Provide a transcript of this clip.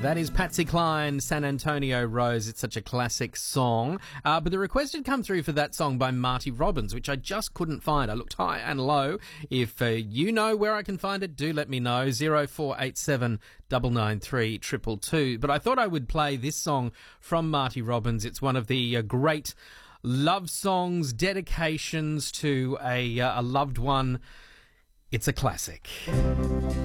That is Patsy Cline, San Antonio Rose. It's such a classic song. But the request had come through for that song by Marty Robbins, which I just couldn't find. I looked high and low. If you know where I can find it, do let me know. 0487 993 222. But I thought I would play this song from Marty Robbins. It's one of the great love songs, dedications to a loved one. It's a classic.